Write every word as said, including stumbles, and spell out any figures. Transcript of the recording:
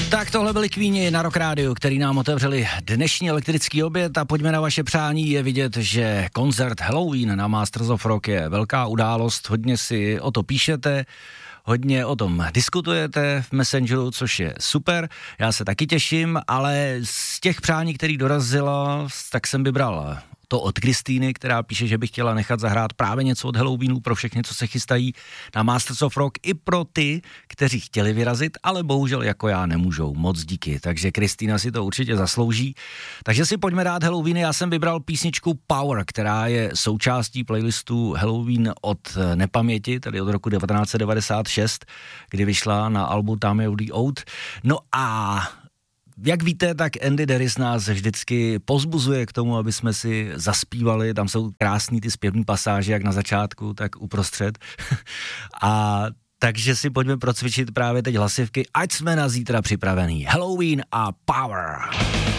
Tak tohle byli Queeni na Rock Rádiu, který nám otevřeli dnešní elektrický oběd a pojďme na vaše přání. Je vidět, že koncert Halloween na Masters of Rock je velká událost, hodně si o to píšete, hodně o tom diskutujete v Messengeru, což je super, já se taky těším, ale z těch přání, který dorazila, tak jsem vybral to od Kristýny, která píše, že by chtěla nechat zahrát právě něco od Halloweenu pro všechny, co se chystají na Masters of Rock, i pro ty, kteří chtěli vyrazit, ale bohužel jako já nemůžou. Moc díky. Takže Kristýna si to určitě zaslouží. Takže si pojďme dát Halloween. Já jsem vybral písničku Power, která je součástí playlistu Halloween od nepaměti, tedy od roku devatenáct set devadesát šest, kdy vyšla na albu Time of the Oath. No a jak víte, tak Andy Daris nás vždycky pozbuzuje k tomu, aby jsme si zaspívali, tam jsou krásný ty zpěvný pasáže, jak na začátku, tak uprostřed. A takže si pojďme procvičit právě teď hlasivky, ať jsme na zítra připravený. Halloween a Power.